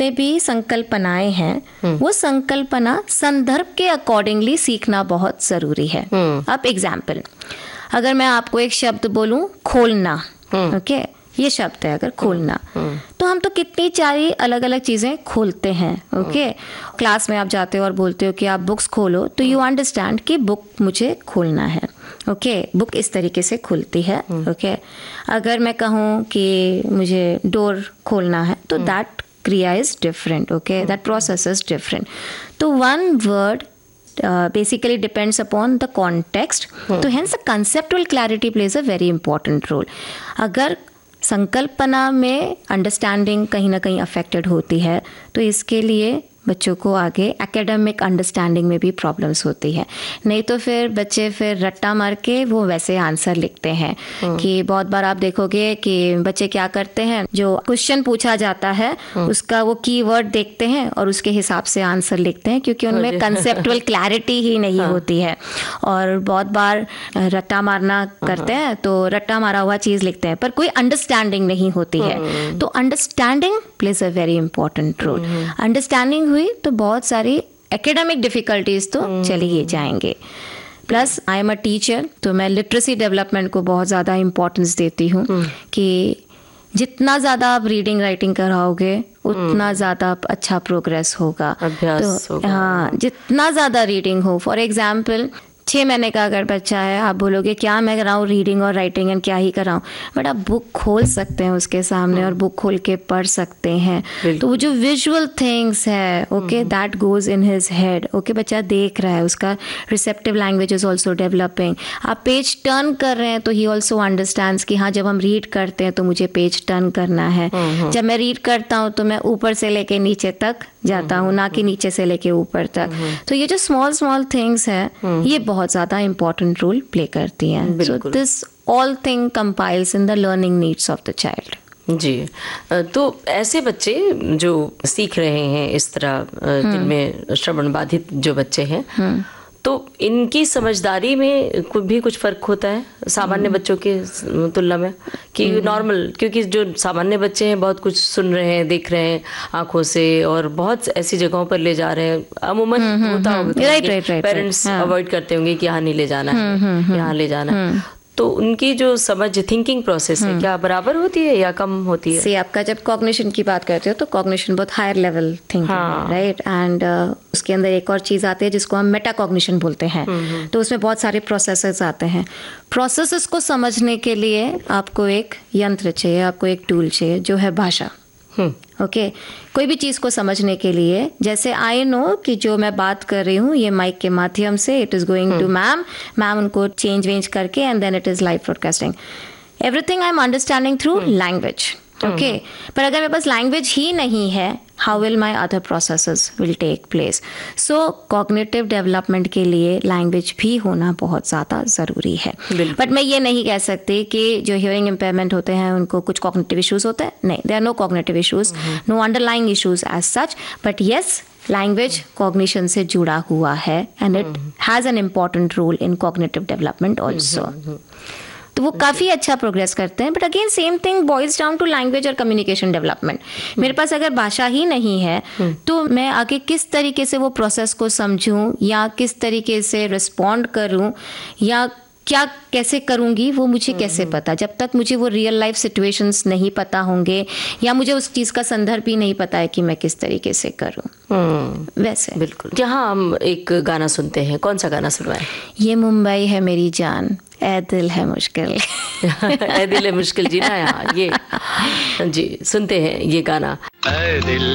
जितने भी संकल्पनाएं हैं वो संकल्पना संदर्भ के अकॉर्डिंगली सीखना बहुत ज़रूरी है। अब एग्जाम्पल, अगर मैं आपको एक शब्द बोलूं खोलना, ओके, ये शब्द है अगर खोलना, तो हम तो कितनी सारी अलग अलग चीज़ें खोलते हैं। ओके, क्लास में आप जाते हो और बोलते हो कि आप बुक्स खोलो, तो यू अंडरस्टैंड कि बुक मुझे खोलना है। ओके, बुक इस तरीके से खुलती है। ओके, अगर मैं कहूँ कि मुझे डोर खोलना है, तो दैट क्रिया is different. Okay, that process is different. तो one word basically depends upon the context. तो hence the conceptual clarity plays a very important role. अगर संकल्पना में अंडरस्टैंडिंग कहीं ना कहीं अफेक्टेड होती है तो इसके लिए बच्चों को आगे एकेडमिक अंडरस्टैंडिंग में भी प्रॉब्लम्स होती है। नहीं तो फिर बच्चे फिर रट्टा मार के वो वैसे आंसर लिखते हैं कि बहुत बार आप देखोगे कि बच्चे क्या करते हैं, जो क्वेश्चन पूछा जाता है उसका वो कीवर्ड देखते हैं और उसके हिसाब से आंसर लिखते हैं, क्योंकि उनमें कंसेप्चुअल क्लैरिटी ही नहीं होती है। और बहुत बार रट्टा मारना करते हैं तो रट्टा मारा हुआ चीज़ लिखते हैं पर कोई अंडरस्टैंडिंग नहीं होती है। तो understanding plays a very important role. Understanding हुई तो बहुत सारी एकेडमिक डिफिकल्टीज तो चली ही जाएंगे। Plus I am a teacher, तो मैं लिटरेसी डेवलपमेंट को बहुत ज़्यादा इम्पोर्टेंस देती हूँ कि जितना ज़्यादा आप रीडिंग राइटिंग कराओगे उतना ज़्यादा अच्छा प्रोग्रेस होगा, अभ्यास होगा। हाँ, जितना ज़्यादा रीडिंग हो, फॉर एग्जाम्पल 6 महीने का अगर बच्चा है, आप बोलोगे क्या मैं कराऊँ रीडिंग और राइटिंग एंड क्या ही कराऊँ, बट आप बुक खोल सकते हैं उसके सामने और बुक खोल के पढ़ सकते हैं। तो वो जो विजुअल थिंग्स है, okay, that goes in his head. Okay, बच्चा देख रहा है, उसका receptive language is also developing. आप पेज टर्न कर रहे हैं तो ही ऑल्सो अंडरस्टैंड्स कि हाँ, जब हम रीड करते हैं तो मुझे पेज टर्न करना है। जब मैं रीड करता हूँ तो मैं ऊपर से लेके नीचे तक जाता हूँ, ना कि नीचे से लेके ऊपर तक। तो ये जो स्मॉल स्मॉल थिंग्स है ये बहुत ज़्यादा इंपॉर्टेंट रोल प्ले करती हैं। So this all thing compiles in the learning needs of the child. जी, तो ऐसे बच्चे जो सीख रहे हैं इस तरह, जिनमें श्रवण बाधित जो बच्चे हैं, तो इनकी समझदारी में भी कुछ फ़र्क होता है सामान्य बच्चों के तुलना में कि नॉर्मल, क्योंकि जो सामान्य बच्चे हैं बहुत कुछ सुन रहे हैं, देख रहे हैं आंखों से और बहुत ऐसी जगहों पर ले जा रहे हैं। अमूमन होता होगा पेरेंट्स अवॉइड करते होंगे कि यहाँ नहीं ले जाना है, यहाँ ले जाना है। तो उनकी जो समझ, थिंकिंग प्रोसेस है, क्या बराबर होती है या कम होती है? से आपका जब कॉग्निशन की बात करते हो तो कॉग्निशन बहुत हायर लेवल थिंकिंग है, राइट? एंड उसके अंदर एक और चीज़ आती है जिसको हम मेटा कॉग्निशन बोलते हैं। तो उसमें बहुत सारे प्रोसेसेस आते हैं। प्रोसेसेस को समझने के लिए आपको एक यंत्र चाहिए, आपको एक टूल चाहिए जो है भाषा। ओके, कोई भी चीज़ को समझने के लिए, जैसे आई नो कि जो मैं बात कर रही हूँ ये माइक के माध्यम से it is going to ma'am उनको चेंज वेंज करके and then it is live broadcasting. Everything I am understanding through language. Okay, पर अगर मेरे पास लैंग्वेज ही नहीं है, how will my other processes will take place? So cognitive development के लिए language भी होना बहुत ज़्यादा ज़रूरी है। बट मैं ये नहीं कह सकती कि जो हियरिंग इम्पेयरमेंट होते हैं उनको कुछ कॉग्निटिव इश्यूज होते हैं। नहीं, there are no cognitive issues, no underlying issues as such, but yes, language cognition से जुड़ा हुआ है and it has an important role in cognitive development also. तो वो काफ़ी अच्छा प्रोग्रेस करते हैं। But again same thing boils down to language और कम्युनिकेशन डेवलपमेंट। मेरे पास अगर भाषा ही नहीं है तो मैं आगे किस तरीके से वो प्रोसेस को समझूं या किस तरीके से रिस्पॉन्ड करूं या क्या कैसे करूंगी, वो मुझे कैसे पता, जब तक मुझे वो रियल लाइफ सिचुएशंस नहीं पता होंगे या मुझे उस चीज़ का संदर्भ भी नहीं पता है कि मैं किस तरीके से करूं। वैसे बिल्कुल। यहाँ हम एक गाना सुनते हैं, कौन सा गाना सुनवाएं? ये मुंबई है मेरी जान, ए दिल है मुश्किल। ए दिल है मुश्किल जी ना, यहाँ ये जी सुनते हैं ये गाना।